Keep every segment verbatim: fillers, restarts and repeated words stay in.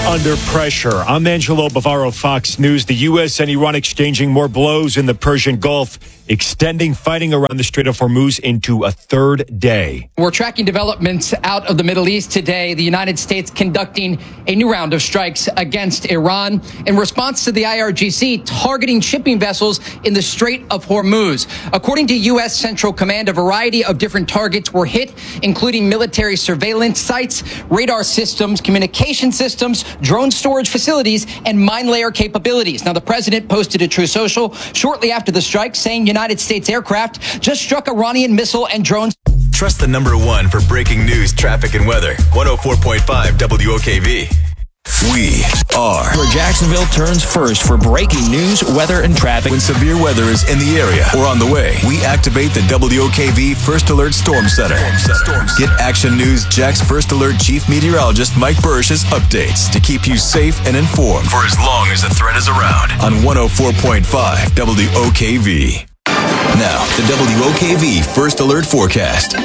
under pressure. I'm Angelo Bavaro, Fox News. The U S and Iran exchanging more blows in the Persian Gulf, extending fighting around the Strait of Hormuz into a third day. We're tracking developments out of the Middle East today. The United States conducting a new round of strikes against Iran in response to the I R G C targeting shipping vessels in the Strait of Hormuz. According to U S Central Command, a variety of different targets were hit, including military surveillance sites, radar systems, communication systems, drone storage facilities, and mine layer capabilities. Now, the president posted a True Social shortly after the strike saying United States aircraft just struck Iranian missile and drones. Trust the number one for breaking news, traffic, and weather. one oh four point five W O K V. We are where Jacksonville turns first for breaking news, weather, and traffic. When severe weather is in the area or on the way, we activate the W O K V First Alert Storm Center. Storm Center. Get Action News Jack's First Alert Chief Meteorologist Mike Bursch's updates to keep you safe and informed for as long as the threat is around on one oh four point five W O K V. Now, the W O K V First Alert Forecast.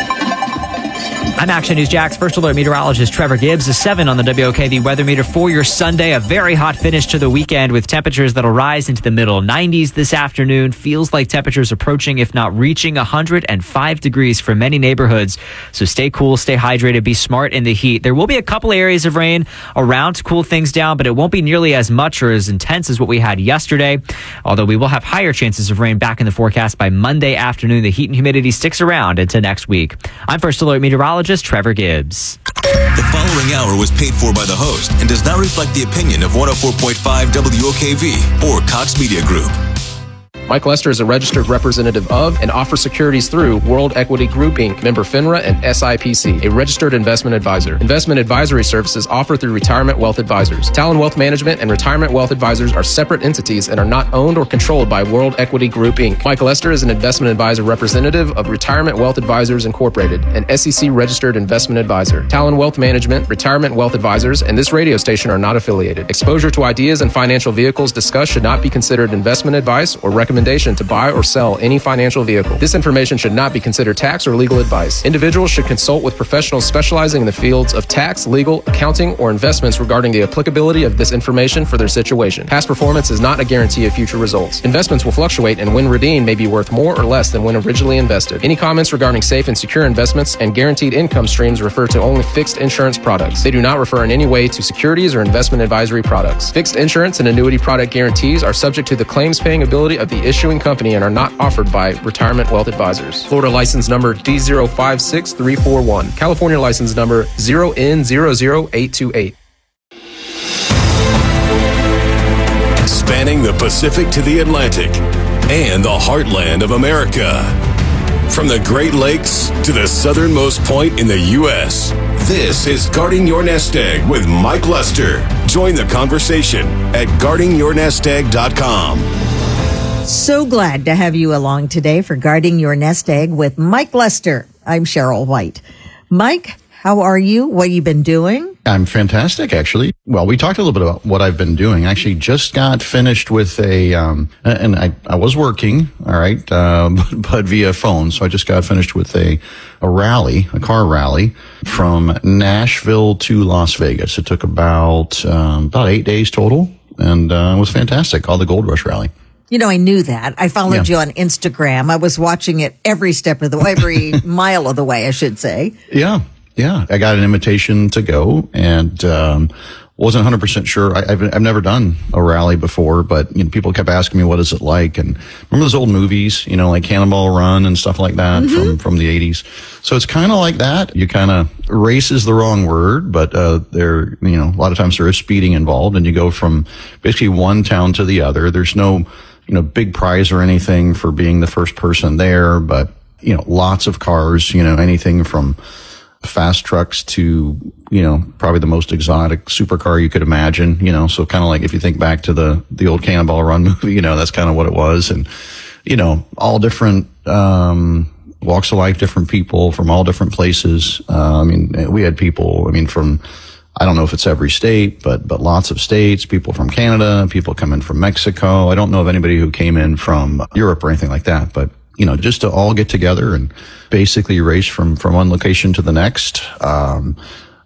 I'm Action News Jack's First Alert meteorologist Trevor Gibbs. A seven on the W O K V weather meter for your Sunday. A very hot finish to the weekend with temperatures that'll rise into the middle nineties this afternoon. Feels like temperatures approaching, if not reaching, one hundred five degrees for many neighborhoods. So stay cool, stay hydrated, be smart in the heat. There will be a couple areas of rain around to cool things down, but it won't be nearly as much or as intense as what we had yesterday. Although we will have higher chances of rain back in the forecast by Monday afternoon. The heat and humidity sticks around into next week. I'm First Alert meteorologist Trevor Gibbs. The following hour was paid for by the host and does not reflect the opinion of one oh four point five W O K V or Cox Media Group. Mike Lester is a registered representative of and offers securities through World Equity Group, Incorporated, member FINRA and S I P C, a registered investment advisor. Investment advisory services offered through Retirement Wealth Advisors. Talon Wealth Management and Retirement Wealth Advisors are separate entities and are not owned or controlled by World Equity Group, Incorporated. Mike Lester is an investment advisor representative of Retirement Wealth Advisors Incorporated, an S E C registered investment advisor. Talon Wealth Management, Retirement Wealth Advisors, and this radio station are not affiliated. Exposure to ideas and financial vehicles discussed should not be considered investment advice or recommendation to buy or sell any financial vehicle. This information should not be considered tax or legal advice. Individuals should consult with professionals specializing in the fields of tax, legal, accounting, or investments regarding the applicability of this information for their situation. Past performance is not a guarantee of future results. Investments will fluctuate and when redeemed may be worth more or less than when originally invested. Any comments regarding safe and secure investments and guaranteed income streams refer to only fixed insurance products. They do not refer in any way to securities or investment advisory products. Fixed insurance and annuity product guarantees are subject to the claims paying ability of the issuing company and are not offered by Retirement Wealth Advisors. Florida license number D zero five six three four one. California license number zero N zero zero eight two eight. Spanning the Pacific to the Atlantic and the heartland of America. From the Great Lakes to the southernmost point in the U S, this is Guarding Your Nest Egg with Mike Lester. Join the conversation at guarding your nest egg dot com. So glad to have you along today for Guarding Your Nest Egg with Mike Lester. I'm Cheryl White. Mike, how are you? What have you been doing? I'm fantastic, actually. Well, we talked a little bit about what I've been doing. I actually just got finished with a, um, and I, I was working, all right, uh, but, but via phone. So I just got finished with a, a rally, a car rally from Nashville to Las Vegas. It took about, um, about eight days total and, uh, it was fantastic. Called the Gold Rush Rally. You know, I knew that. I followed Yeah. you on Instagram. I was watching it every step of the way, every mile of the way, I should say. Yeah. Yeah. I got an invitation to go and, um, wasn't one hundred percent sure. I, I've, I've never done a rally before, but you know, people kept asking me, what is it like? And remember those old movies, you know, like Cannonball Run and stuff like that mm-hmm. from, from the eighties. So it's kind of like that. You kind of, race is the wrong word, but, uh, there, you know, a lot of times there is speeding involved and you go from basically one town to the other. There's no, you know, big prize or anything for being the first person there, but, you know, lots of cars, you know, anything from fast trucks to, you know, probably the most exotic supercar you could imagine, you know, so kind of like if you think back to the, the old Cannonball Run movie, you know, that's kind of what it was. And, you know, all different, um, walks of life, different people from all different places. Uh, I mean, we had people, I mean, from, I don't know if it's every state, but, but lots of states, people from Canada, people coming from Mexico. I don't know of anybody who came in from Europe or anything like that, but, you know, just to all get together and basically race from, from one location to the next. Um,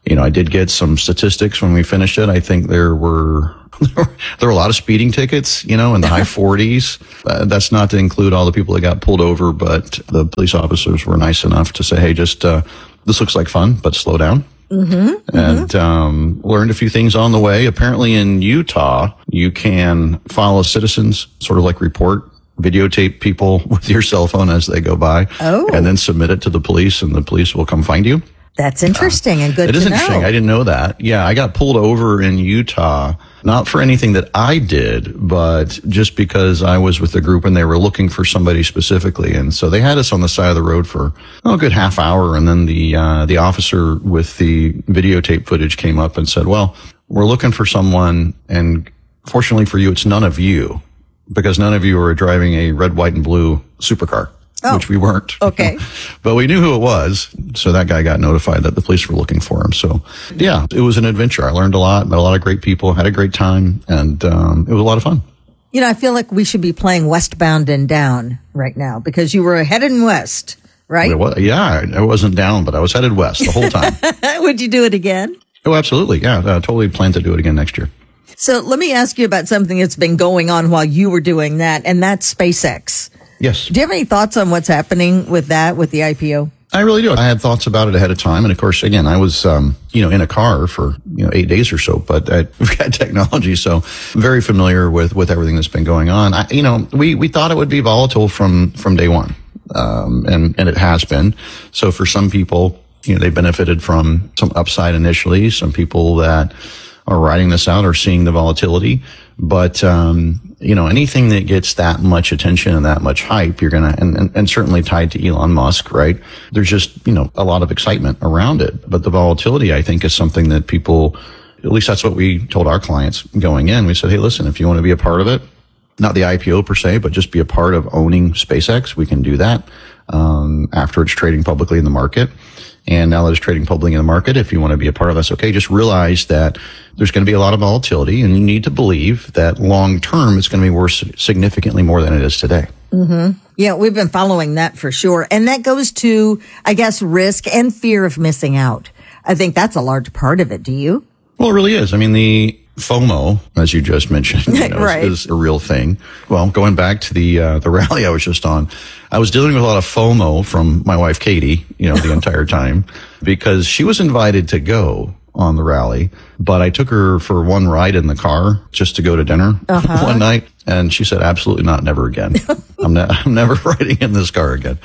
You know, I did get some statistics when we finished it. I think there were there were a lot of speeding tickets, you know, in the high forties. Uh, that's not to include all the people that got pulled over, but the police officers were nice enough to say, hey, just uh, this looks like fun, but slow down. Mm-hmm, and mm-hmm. Um, learned a few things on the way. Apparently in Utah, you can follow citizens, sort of like report, videotape people with your cell phone as they go by, oh. and then submit it to the police, and the police will come find you. That's interesting uh, and good to know. It is know. interesting. I didn't know that. Yeah, I got pulled over in Utah, not for anything that I did, but just because I was with the group and they were looking for somebody specifically. And so they had us on the side of the road for oh, a good half hour. And then the, uh, the officer with the videotape footage came up and said, well, we're looking for someone. And fortunately for you, it's none of you, because none of you are driving a red, white, and blue supercar. Oh, which we weren't. Okay. But we knew who it was. So that guy got notified that the police were looking for him. So yeah, it was an adventure. I learned a lot, met a lot of great people, had a great time, and um, it was a lot of fun. You know, I feel like we should be playing Westbound and Down right now because you were headed west, right? Was, yeah, I wasn't down, but I was headed west the whole time. Would you do it again? Oh, absolutely. Yeah, I totally plan to do it again next year. So let me ask you about something that's been going on while you were doing that, and that's SpaceX. Yes. Do you have any thoughts on what's happening with that, with the I P O? I really do. I had thoughts about it ahead of time. And of course, again, I was, um, you know, in a car for, you know, eight days or so, but I, we've got technology. So very familiar with, with everything that's been going on. I, you know, we, we thought it would be volatile from, from day one. Um, and, and it has been. So for some people, you know, they benefited from some upside initially. Some people that are riding this out are seeing the volatility. But, um, you know, anything that gets that much attention and that much hype, you're going to, and, and, and certainly tied to Elon Musk, right? There's just, you know, a lot of excitement around it. But the volatility, I think, is something that people, at least that's what we told our clients going in. We said, hey, listen, if you want to be a part of it, not the I P O per se, but just be a part of owning SpaceX, we can do that, um, after it's trading publicly in the market. And now that it's trading publicly in the market, if you want to be a part of this, okay, just realize that there's going to be a lot of volatility, and you need to believe that long term it's going to be worth significantly more than it is today. Mm-hmm. Yeah, we've been following that for sure. And that goes to, I guess, risk and fear of missing out. I think that's a large part of it. Do you? Well, it really is. I mean, the FOMO, as you just mentioned, you know, right. is, is a real thing. Well, going back to the uh, the rally I was just on, I was dealing with a lot of FOMO from my wife, Katie, you know, the entire time, because she was invited to go on the rally, but I took her for one ride in the car just to go to dinner uh-huh. one night. And she said, absolutely not, never again. I'm, ne- I'm never riding in this car again.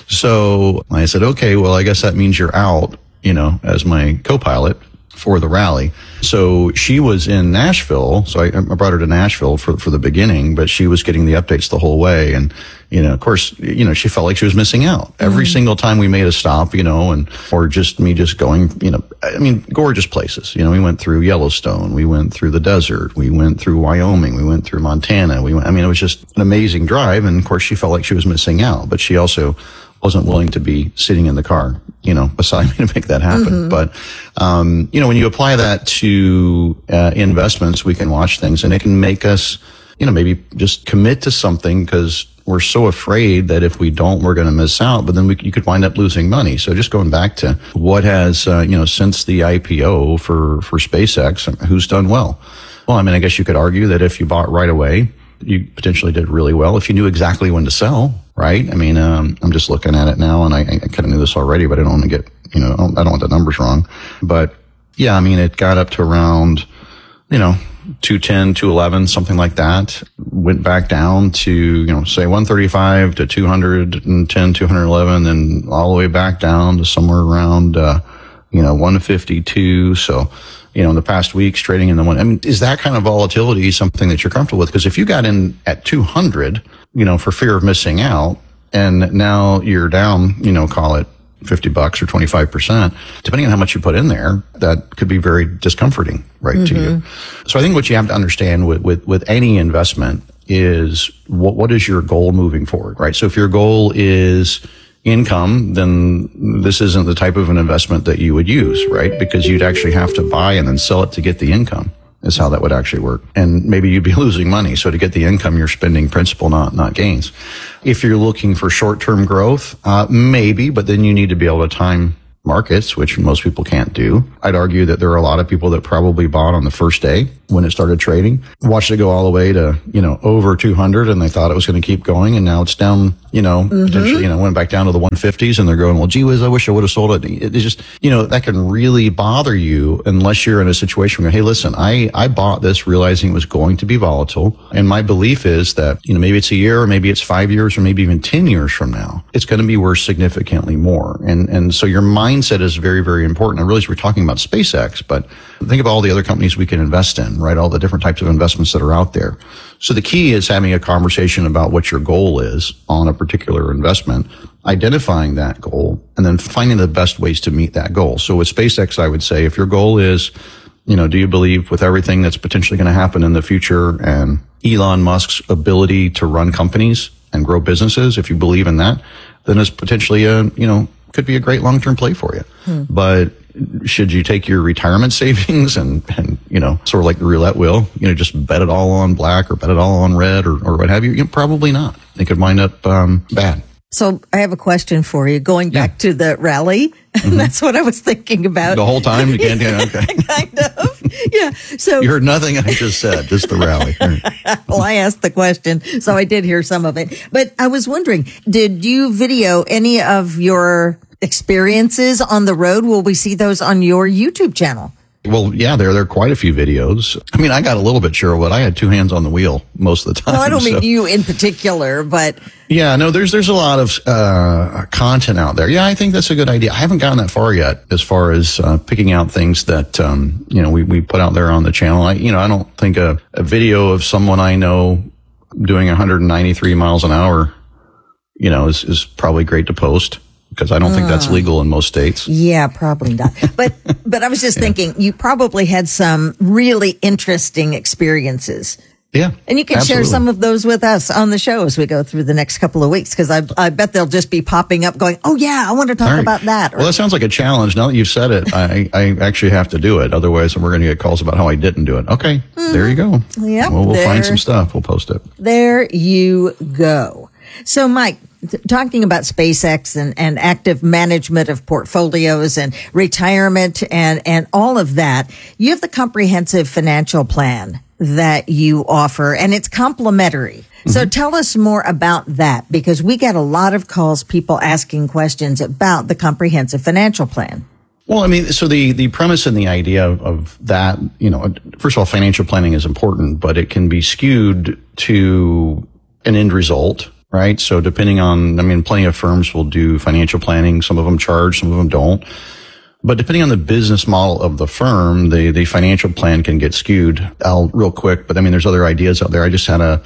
So I said, okay, well, I guess that means you're out, you know, as my co-pilot for the rally. So she was in Nashville. So I, I brought her to Nashville for, for the beginning, but she was getting the updates the whole way. And, you know, of course, you know, she felt like she was missing out every mm-hmm. single time we made a stop, you know, and, or just me just going, you know, I mean, gorgeous places. You know, we went through Yellowstone. We went through the desert. We went through Wyoming. We went through Montana. We went, I mean, it was just an amazing drive. And of course, she felt like she was missing out, but she also wasn't willing to be sitting in the car, you know, beside me to make that happen. Mm-hmm. But, um, you know, when you apply that to uh, investments, we can watch things and it can make us, you know, maybe just commit to something because we're so afraid that if we don't, we're going to miss out. But then we, you could wind up losing money. So just going back to what has, uh, you know, since the I P O for, for SpaceX, who's done well? Well, I mean, I guess you could argue that if you bought right away, you potentially did really well. If you knew exactly when to sell, right? I mean, um, I'm just looking at it now and I, I kind of knew this already, but I don't want to get, you know, I don't, I don't want the numbers wrong. But yeah, I mean, it got up to around, you know, two ten, two eleven, something like that. Went back down to, you know, say one thirty-five to two ten, two eleven, then all the way back down to somewhere around, uh, you know, one fifty-two. So, you know, in the past weeks trading in the one, I mean, is that kind of volatility something that you're comfortable with? Because if you got in at two hundred, you know, for fear of missing out, and now you're down, you know, call it fifty bucks or twenty-five percent, depending on how much you put in there, that could be very discomforting, right, mm-hmm. to you. So I think what you have to understand with, with, with any investment is what, what is your goal moving forward, right? So if your goal is income, then this isn't the type of an investment that you would use, right? Because you'd actually have to buy and then sell it to get the income. Is how that would actually work. And maybe you'd be losing money. So to get the income, you're spending principal, not, not gains. If you're looking for short-term growth, uh, maybe, but then you need to be able to time markets, which most people can't do. I'd argue that there are a lot of people that probably bought on the first day when it started trading, watched it go all the way to, you know, over two hundred, and they thought it was going to keep going, and now it's down, you know, mm-hmm. potentially, you know, went back down to the one fifties, and they're going, well, gee whiz, I wish I would have sold it. It's just, you know, that can really bother you unless you're in a situation where, hey, listen, I, I bought this realizing it was going to be volatile, and my belief is that, you know, maybe it's a year, or maybe it's five years, or maybe even ten years from now, it's going to be worth significantly more. And, and so your mindset is very, very important. I realize we're talking about SpaceX, but think of all the other companies we can invest in, right? All the different types of investments that are out there. So the key is having a conversation about what your goal is on a particular investment, identifying that goal, and then finding the best ways to meet that goal. So with SpaceX, I would say if your goal is, you know, do you believe with everything that's potentially going to happen in the future and Elon Musk's ability to run companies and grow businesses, if you believe in that, then it's potentially a, you know, could be a great long-term play for you. Hmm. But should you take your retirement savings and, and, you know, sort of like the roulette wheel, you know, just bet it all on black or bet it all on red or, or what have you? You know, probably not. It could wind up um, bad. So I have a question for you. Going back yeah. to the rally, mm-hmm. that's what I was thinking about. The whole time? You can't, okay. Kind of. Yeah. So you heard nothing I just said, just the rally. Well, I asked the question, so I did hear some of it. But I was wondering, did you video any of your experiences on the road? Will we see those on your YouTube channel? Well, yeah, there, there are quite a few videos. I mean, I got a little bit sure, but I had two hands on the wheel most of the time. Well, I don't so. mean you in particular, but. Yeah, no, there's, there's a lot of, uh, content out there. Yeah, I think that's a good idea. I haven't gotten that far yet as far as, uh, picking out things that, um, you know, we, we put out there on the channel. I, you know, I don't think a, a video of someone I know doing one hundred ninety-three miles an hour, you know, is, is probably great to post. Because I don't think that's legal in most states. Yeah, probably not. But but I was just yeah. thinking, you probably had some really interesting experiences. Yeah. And you can absolutely. share some of those with us on the show as we go through the next couple of weeks. Because I I bet they'll just be popping up going, oh, yeah, I want to talk right. about that. Or, well, that sounds like a challenge. Now that you've said it, I, I actually have to do it. Otherwise, we're going to get calls about how I didn't do it. Okay, mm-hmm. there you go. Yep, well, we'll there, find some stuff. We'll post it. There you go. So, Mike, talking about SpaceX and, and active management of portfolios and retirement and, and all of that, you have the comprehensive financial plan that you offer, and it's complimentary. Mm-hmm. So tell us more about that, because we get a lot of calls, people asking questions about the comprehensive financial plan. Well, I mean, so the, the premise and the idea of, of that, you know, first of all, financial planning is important, but it can be skewed to an end result. Right. So depending on, I mean, plenty of firms will do financial planning. Some of them charge, some of them don't. But depending on the business model of the firm, the, the financial plan can get skewed. I'll real quick, but I mean, there's other ideas out there. I just had a,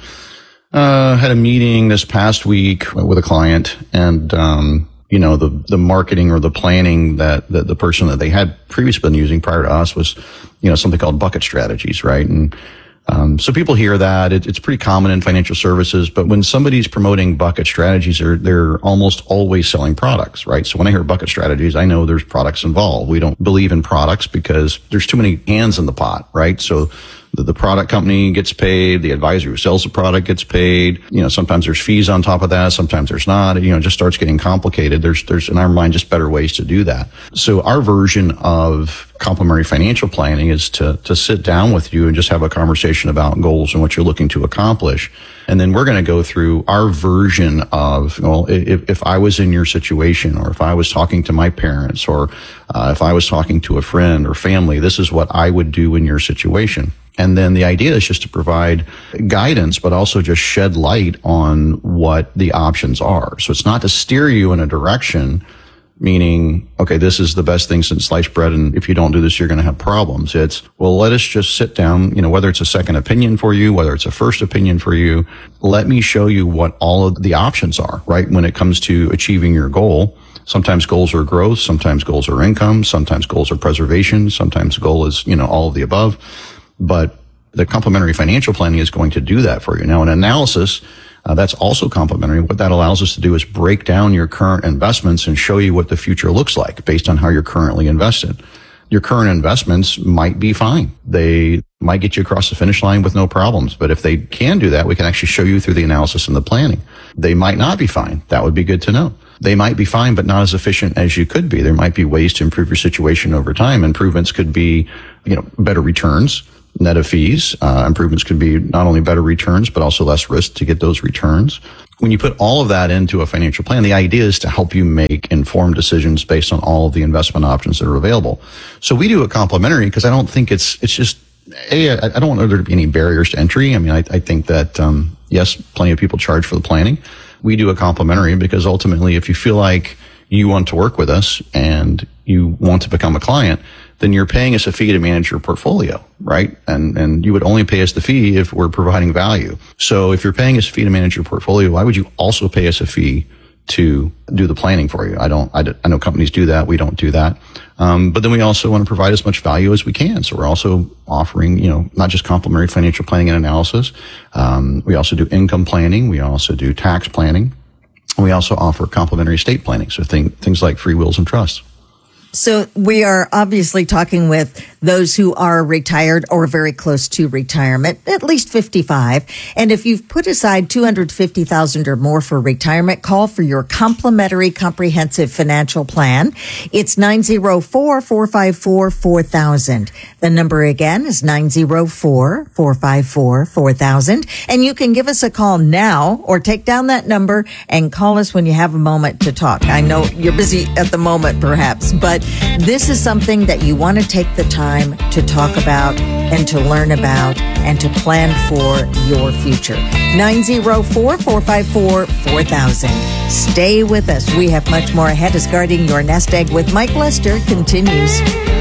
uh, had a meeting this past week with a client, and, um, you know, the, the marketing or the planning that, that the person that they had previously been using prior to us was, you know, something called bucket strategies, right? And, Um, so people hear that. It, it's pretty common in financial services, but when somebody's promoting bucket strategies, they're, they're almost always selling products, right? So when I hear bucket strategies, I know there's products involved. We don't believe in products because there's too many hands in the pot, right? So the, the product company gets paid, the advisor who sells the product gets paid. You know, sometimes there's fees on top of that, sometimes there's not. You know, it just starts getting complicated. There's, there's in our mind just better ways to do that. So our version of complementary financial planning is to, to sit down with you and just have a conversation about goals and what you're looking to accomplish. And then we're going to go through our version of, well, if, if I was in your situation, or if I was talking to my parents, or uh, if I was talking to a friend or family, this is what I would do in your situation. And then the idea is just to provide guidance, but also just shed light on what the options are. So it's not to steer you in a direction, meaning, okay, this is the best thing since sliced bread, and if you don't do this, you're going to have problems. It's, well, let us just sit down, you know, whether it's a second opinion for you, whether it's a first opinion for you, let me show you what all of the options are, right? When it comes to achieving your goal. Sometimes goals are growth, sometimes goals are income, sometimes goals are preservation, sometimes the goal is, you know, all of the above. But the complementary financial planning is going to do that for you. Now, an analysis, Uh, that's also complementary. What that allows us to do is break down your current investments and show you what the future looks like based on how you're currently invested. Your current investments might be fine. They might get you across the finish line with no problems. But if they can do that, we can actually show you through the analysis and the planning. They might not be fine. That would be good to know. they might be fine, but not as efficient as you could be. There might be ways to improve your situation over time. Improvements could be, you know, better returns, net of fees. Uh, improvements could be not only better returns, but also less risk to get those returns. When you put all of that into a financial plan, the idea is to help you make informed decisions based on all of the investment options that are available. So we do it complimentary because I don't think it's, it's just, A, I, I don't want there to be any barriers to entry. I mean, I, I think that, um, yes, plenty of people charge for the planning. We do it complimentary because ultimately, if you feel like you want to work with us and you want to become a client, then you're paying us a fee to manage your portfolio, right? And and you would only pay us the fee if we're providing value. So if you're paying us a fee to manage your portfolio, why would you also pay us a fee to do the planning for you? I don't, I, I know companies do that. We don't do that. Um, but then we also want to provide as much value as we can. So we're also offering, you know, not just complimentary financial planning and analysis. Um, we also do income planning. We also do tax planning. We also offer complimentary estate planning. So thing, things like free wills and trusts. So we are obviously talking with those who are retired or very close to retirement, at least fifty-five. And if you've put aside two hundred fifty thousand dollars or more for retirement, call for your complimentary comprehensive financial plan. It's nine oh four, four five four, four thousand. The number again is nine oh four, four five four, four thousand. And you can give us a call now or take down that number and call us when you have a moment to talk. I know you're busy at the moment, perhaps, but this is something that you want to take the time to talk about and to learn about and to plan for your future. nine oh four, four five four, four thousand. Stay with us. We have much more ahead as Guarding Your Nest Egg with Mike Lester continues.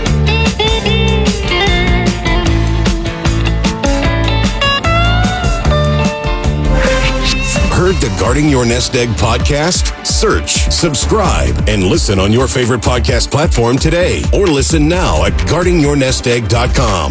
Heard the Guarding Your Nest Egg podcast? Search, subscribe, and listen on your favorite podcast platform today. Or listen now at guarding your nest egg dot com.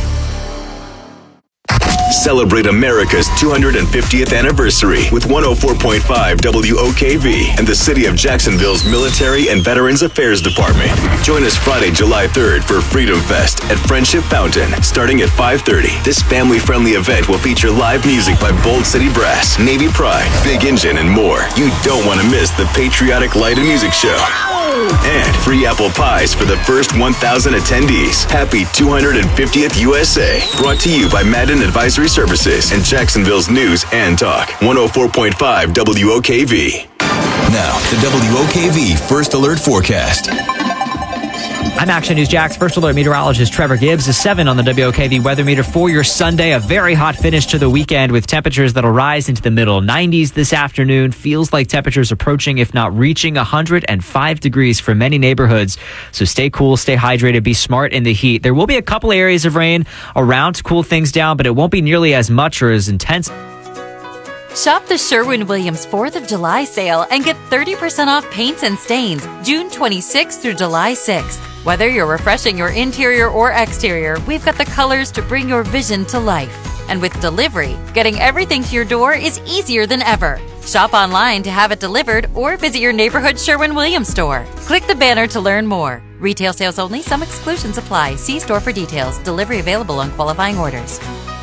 Celebrate America's two hundred fiftieth anniversary with one oh four point five W O K V and the City of Jacksonville's Military and Veterans Affairs Department. Join us Friday, July third for Freedom Fest at Friendship Fountain, starting at five thirty. This family-friendly event will feature live music by Bold City Brass, Navy Pride, Big Engine, and more. You don't want to miss the Patriotic Light and Music Show. And free apple pies for the first one thousand attendees. Happy two hundred fiftieth U S A. Brought to you by Madden Advisory Services and Jacksonville's News and Talk. one oh four point five W O K V. Now, the W O K V First Alert Forecast. I'm Action News Jax First Alert meteorologist Trevor Gibbs. A seven on the W O K V weather meter for your Sunday. A very hot finish to the weekend with temperatures that'll rise into the middle nineties this afternoon. Feels like temperatures approaching, if not reaching, one hundred five degrees for many neighborhoods. So stay cool, stay hydrated, be smart in the heat. There will be a couple areas of rain around to cool things down, but it won't be nearly as much or as intense. Shop the Sherwin-Williams fourth of July sale and get thirty percent off paints and stains June twenty-sixth through July sixth. Whether you're refreshing your interior or exterior, we've got the colors to bring your vision to life. And with delivery, getting everything to your door is easier than ever. Shop online to have it delivered or visit your neighborhood Sherwin-Williams store. Click the banner to learn more. Retail sales only. Some exclusions apply. See store for details. Delivery available on qualifying orders.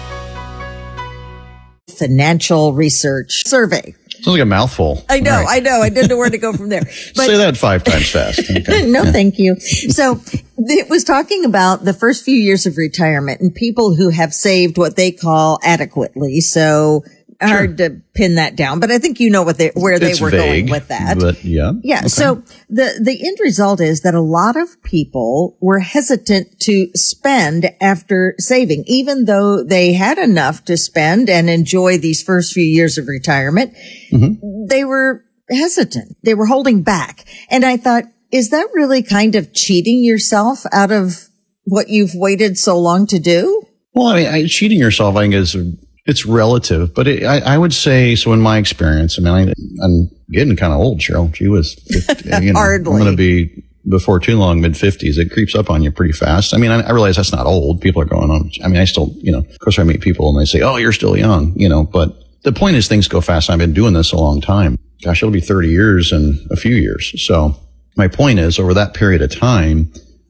Financial Research Survey. Sounds like a mouthful. I know, right. I know. I didn't know where to go from there. But say that five times fast. Okay. No, thank you. So it was talking about the first few years of retirement and people who have saved what they call adequately. So hard sure. to pin that down, but I think you know what they, where it's they were vague, going with that. But yeah. Yeah. Okay. So the, the end result is that a lot of people were hesitant to spend after saving, even though they had enough to spend and enjoy these first few years of retirement. Mm-hmm. They were hesitant. They were holding back. And I thought, is that really kind of cheating yourself out of what you've waited so long to do? Well, I mean, I, cheating yourself, I think, is it's relative, but it, I, I would say, so in my experience, I mean, I, I'm getting kind of old, Cheryl. She was, fifty, you know, Hardly. I'm going to be, before too long, mid fifties. It creeps up on you pretty fast. I mean, I, I realize that's not old. People are going on. I mean, I still, you know, of course I meet people and they say, oh, you're still young, you know, but the point is things go fast. I've been doing this a long time. Gosh, it'll be thirty years in a few years. So my point is, over that period of time,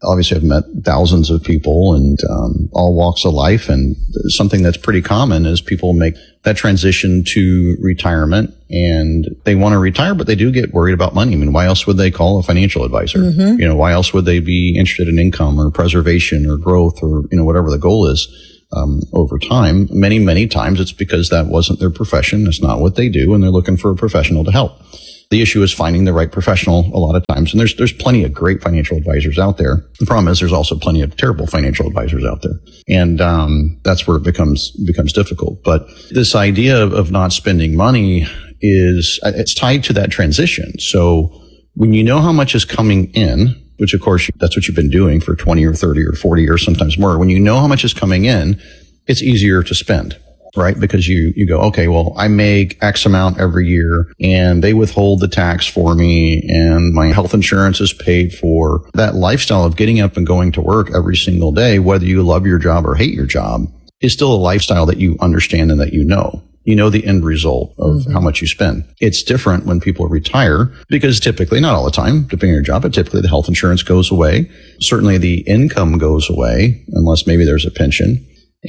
obviously I've met thousands of people and um, all walks of life. And something that's pretty common is people make that transition to retirement and they want to retire, but they do get worried about money. I mean, why else would they call a financial advisor? Mm-hmm. You know, why else would they be interested in income or preservation or growth or, you know, whatever the goal is um, over time? Many, many times it's because that wasn't their profession. It's not what they do. And they're looking for a professional to help. The issue is finding the right professional a lot of times. And there's, there's plenty of great financial advisors out there. The problem is there's also plenty of terrible financial advisors out there. And, um, that's where it becomes, becomes difficult. But this idea of, of not spending money is, it's tied to that transition. So when you know how much is coming in, which of course that's what you've been doing for twenty or thirty or forty or sometimes more. When you know how much is coming in, it's easier to spend. Right? Because you, you go, okay, well, I make X amount every year and they withhold the tax for me and my health insurance is paid for. That lifestyle of getting up and going to work every single day, whether you love your job or hate your job, is still a lifestyle that you understand and that you know. You know the end result of mm-hmm. how much you spend. It's different when people retire because typically, not all the time, depending on your job, but typically the health insurance goes away. Certainly the income goes away unless maybe there's a pension.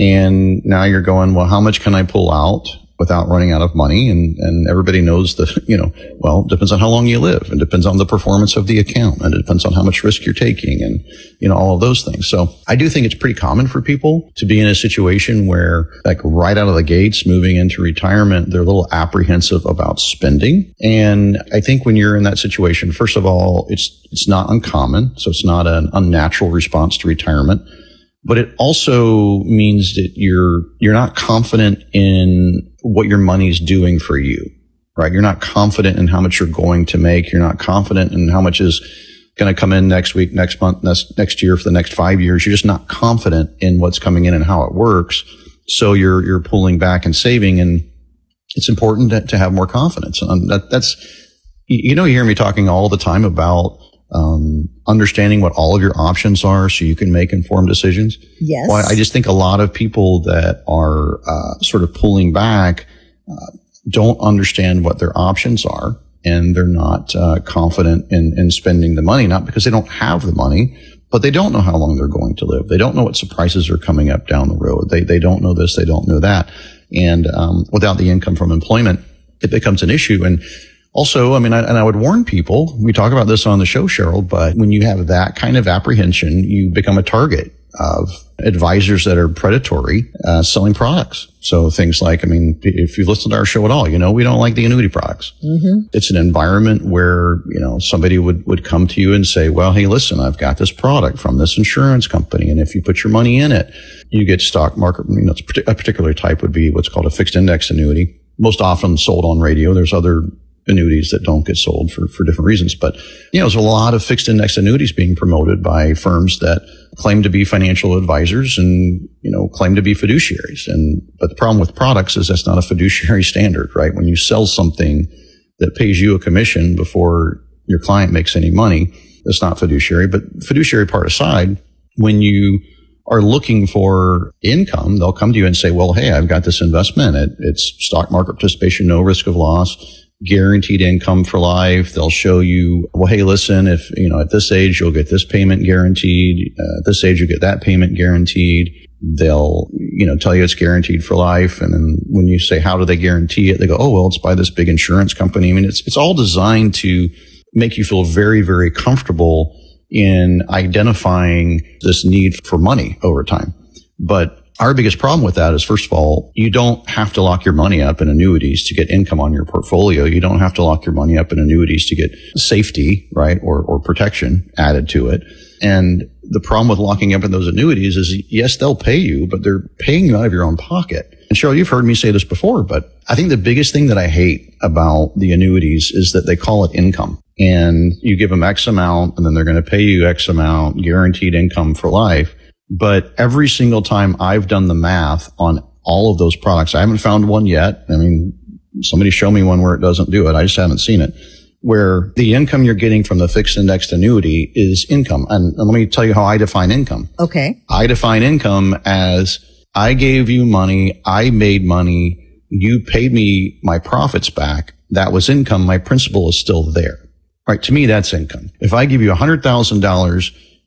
And now you're going, well, how much can I pull out without running out of money? And, and everybody knows that, you know, well, it depends on how long you live. It depends on the performance of the account and it depends on how much risk you're taking and, you know, all of those things. So I do think it's pretty common for people to be in a situation where like right out of the gates, moving into retirement, they're a little apprehensive about spending. And I think when you're in that situation, first of all, it's, it's not uncommon. So it's not an unnatural response to retirement. But it also means that you're, you're not confident in what your money's doing for you, right? You're not confident in how much you're going to make. You're not confident in how much is going to come in next week, next month, next, next year for the next five years. You're just not confident in what's coming in and how it works. So you're, you're pulling back and saving. And it's important to, to have more confidence. And that, that's, you know, you hear me talking all the time about Um, understanding what all of your options are so you can make informed decisions. Yes. Well, I just think a lot of people that are uh, sort of pulling back uh, don't understand what their options are, and they're not uh, confident in, in spending the money, not because they don't have the money, but they don't know how long they're going to live. They don't know what surprises are coming up down the road. They they don't know this, they don't know that. And um, without the income from employment, it becomes an issue. And also, I mean, I, and I would warn people, we talk about this on the show, Cheryl, but when you have that kind of apprehension, you become a target of advisors that are predatory, uh, selling products. So things like, I mean, if you've listened to our show at all, you know, we don't like the annuity products. Mm-hmm. It's an environment where, you know, somebody would, would come to you and say, well, hey, listen, I've got this product from this insurance company. And if you put your money in it, you get stock market, you know, a particular type would be what's called a fixed index annuity, most often sold on radio. There's other annuities that don't get sold for, for different reasons. But, you know, there's a lot of fixed index annuities being promoted by firms that claim to be financial advisors and, you know, claim to be fiduciaries. And, but the problem with products is that's not a fiduciary standard, right? When you sell something that pays you a commission before your client makes any money, that's not fiduciary. But fiduciary part aside, when you are looking for income, they'll come to you and say, well, hey, I've got this investment. It, it's stock market participation, no risk of loss, guaranteed income for life. They'll show you, well, hey, listen, if, you know, at this age, you'll get this payment guaranteed. Uh, at this age, you'll get that payment guaranteed. They'll, you know, tell you it's guaranteed for life. And then when you say, how do they guarantee it? They go, oh, well, it's by this big insurance company. I mean, it's, it's all designed to make you feel very, very comfortable in identifying this need for money over time. But our biggest problem with that is, first of all, you don't have to lock your money up in annuities to get income on your portfolio. You don't have to lock your money up in annuities to get safety, right, or, or protection added to it. And the problem with locking up in those annuities is, yes, they'll pay you, but they're paying you out of your own pocket. And Cheryl, you've heard me say this before, but I think the biggest thing that I hate about the annuities is that they call it income. And you give them X amount, and then they're going to pay you X amount, guaranteed income for life. But every single time I've done the math on all of those products, I haven't found one yet. I mean, somebody show me one where it doesn't do it. I just haven't seen it. Where the income you're getting from the fixed indexed annuity is income. And, and let me tell you how I define income. Okay. I define income as I gave you money, I made money, you paid me my profits back. That was income. My principal is still there. Right? To me, that's income. If I give you one hundred thousand dollars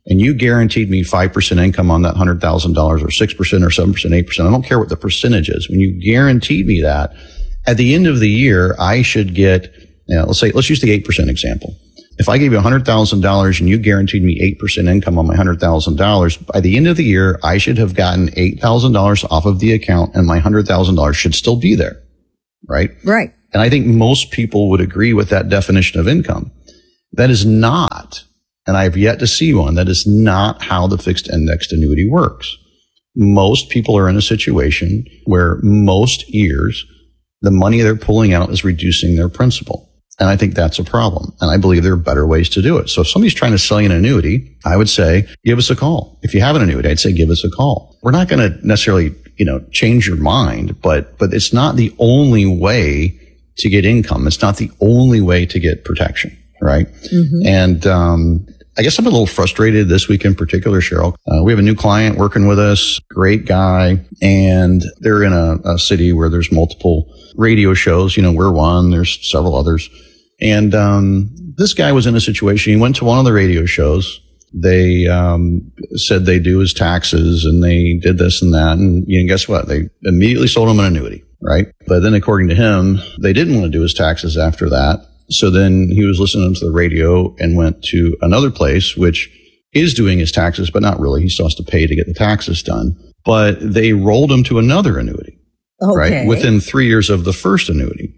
and you guaranteed me five percent income on that one hundred thousand dollars or six percent or seven percent, eight percent. I don't care what the percentage is. When you guaranteed me that, at the end of the year, I should get, you know, let's say, let's use the eight percent example. If I gave you one hundred thousand dollars and you guaranteed me eight percent income on my one hundred thousand dollars, by the end of the year, I should have gotten eight thousand dollars off of the account and my one hundred thousand dollars should still be there, right? Right. And I think most people would agree with that definition of income. That is not, and I have yet to see one, that is not how the fixed indexed annuity works. Most people are in a situation where most years, the money they're pulling out is reducing their principal. And I think that's a problem. And I believe there are better ways to do it. So if somebody's trying to sell you an annuity, I would say, give us a call. If you have an annuity, I'd say, give us a call. We're not going to necessarily, you know, change your mind, but, but it's not the only way to get income. It's not the only way to get protection, right? Mm-hmm. And, um, I guess I'm a little frustrated this week in particular, Cheryl. Uh, we have a new client working with us, great guy, and they're in a, a city where there's multiple radio shows. You know, we're one, there's several others. And um this guy was in a situation, he went to one of the radio shows. They um said they do his taxes and they did this and that. And you know, guess what? They immediately sold him an annuity, right? But then according to him, they didn't want to do his taxes after that. So then he was listening to the radio and went to another place, which is doing his taxes, but not really. He still has to pay to get the taxes done. But they rolled him to another annuity, okay, right? Within three years of the first annuity.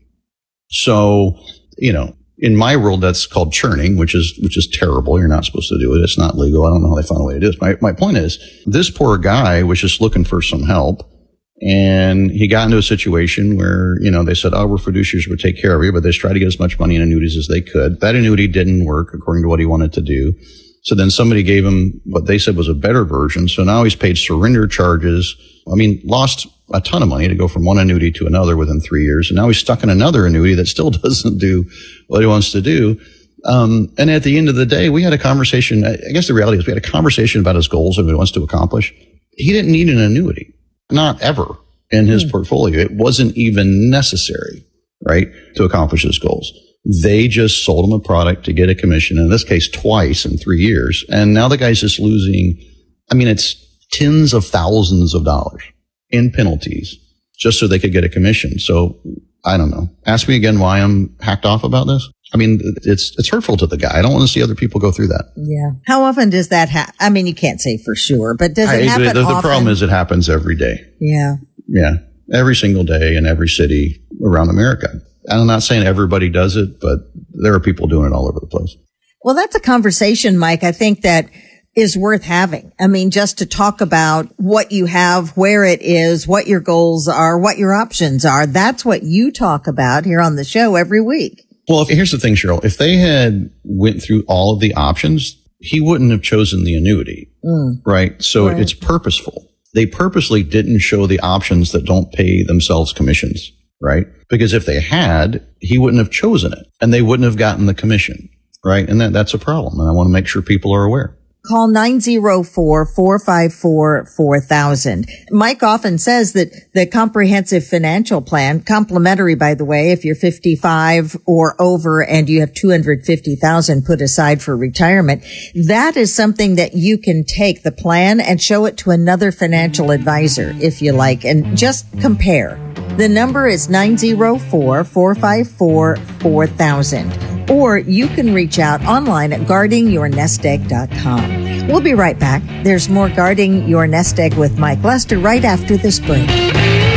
So, you know, in my world, that's called churning, which is, which is terrible. You're not supposed to do it. It's not legal. I don't know how they found a way to do this. My, my point is, this poor guy was just looking for some help. And he got into a situation where, you know, they said, oh, we're fiduciaries, we'll take care of you. But they tried to get as much money in annuities as they could. That annuity didn't work according to what he wanted to do. So then somebody gave him what they said was a better version. So now he's paid surrender charges. I mean, lost a ton of money to go from one annuity to another within three years. And now he's stuck in another annuity that still doesn't do what he wants to do. Um, and at the end of the day, we had a conversation. I guess the reality is we had a conversation about his goals and what he wants to accomplish. He didn't need an annuity. Not ever in his mm. portfolio. It wasn't even necessary, right, to accomplish his goals. They just sold him a product to get a commission, in this case, twice in three years. And now the guy's just losing, I mean, it's tens of thousands of dollars in penalties just so they could get a commission. So I don't know. Ask me again why I'm hacked off about this. I mean, it's it's hurtful to the guy. I don't want to see other people go through that. Yeah. How often does that happen? I mean, you can't say for sure, but does it I, happen the, the, often? The problem is it happens every day. Yeah. Yeah. Every single day in every city around America. And I'm not saying everybody does it, but there are people doing it all over the place. Well, that's a conversation, Mike, I think that is worth having. I mean, just to talk about what you have, where it is, what your goals are, what your options are. That's what you talk about here on the show every week. Well, if, here's the thing, Cheryl. If they had went through all of the options, he wouldn't have chosen the annuity, mm. right? So right. It's purposeful. They purposely didn't show the options that don't pay themselves commissions, right? Because if they had, he wouldn't have chosen it and they wouldn't have gotten the commission, right? And that, that's a problem. And I want to make sure people are aware. Call nine oh four, four five four, four thousand. Mike often says that the comprehensive financial plan, complimentary, by the way, if you're fifty-five or over and you have two hundred fifty thousand put aside for retirement, that is something that you can take the plan and show it to another financial advisor, if you like, and just compare. The number is nine oh four, four five four, four thousand. Or you can reach out online at guarding your nest egg dot com. We'll be right back. There's more Guarding Your Nest Egg with Mike Lester right after this break.